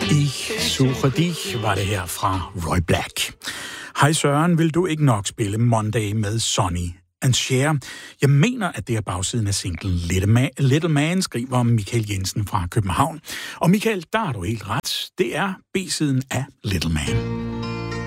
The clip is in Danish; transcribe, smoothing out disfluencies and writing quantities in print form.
Ich suche dich var det her fra Roy Black. Hej Søren, vil du ikke nok spille Monday med Sonny and Cher? Jeg mener, at det er bagsiden af singlen Little Man, skriver Michael Jensen fra København. Og Michael, der har du helt ret. Det er B-siden af Little Man.